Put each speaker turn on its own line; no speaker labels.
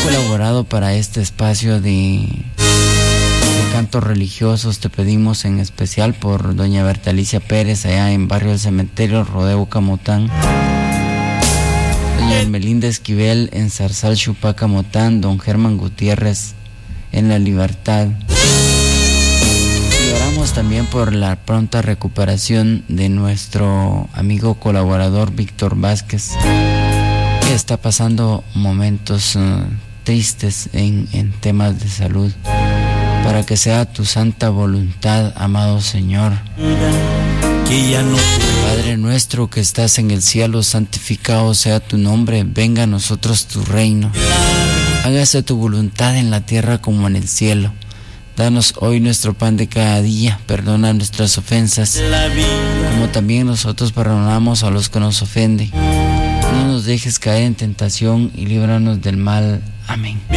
colaborado para este espacio de cantos religiosos. Te pedimos en especial por doña Bertalicia Pérez, allá en Barrio del Cementerio, Rodeo Camotán. Doña Melinda Esquivel en Zarzal, Chupaca, Motán. Don Germán Gutiérrez en La Libertad. Y oramos también por la pronta recuperación de nuestro amigo colaborador Víctor Vázquez, que está pasando momentos tristes en temas de salud. Para que sea tu santa voluntad, amado Señor. Padre nuestro que estás en el cielo, santificado sea tu nombre. Venga a nosotros tu reino. Hágase tu voluntad en la tierra como en el cielo. Danos hoy nuestro pan de cada día. Perdona nuestras ofensas, como también nosotros perdonamos a los que nos ofenden. No nos dejes caer en tentación y líbranos del mal. Amén.